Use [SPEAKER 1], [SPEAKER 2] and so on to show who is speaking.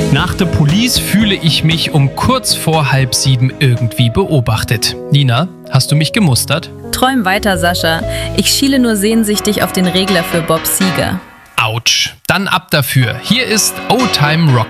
[SPEAKER 1] Nach der Police fühle ich mich um kurz vor 6:30 irgendwie beobachtet. Nina, hast du mich gemustert?
[SPEAKER 2] Träum weiter, Sascha. Ich schiele nur sehnsüchtig auf den Regler für Bob Seger.
[SPEAKER 1] Autsch. Dann ab dafür. Hier ist Old Time Rock.